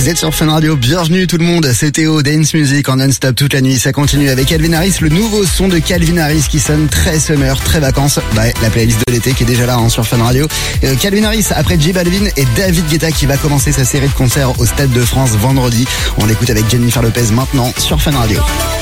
Vous êtes sur Fun Radio, bienvenue tout le monde, c'est Théo, Dance Music en non-stop toute la nuit, ça continue avec Calvin Harris, le nouveau son de Calvin Harris qui sonne très summer, très vacances, la playlist de l'été qui est déjà là sur Fun Radio. Calvin Harris après J Balvin et David Guetta qui va commencer sa série de concerts au Stade de France vendredi. On l'écoute avec Jennifer Lopez maintenant sur Fun Radio.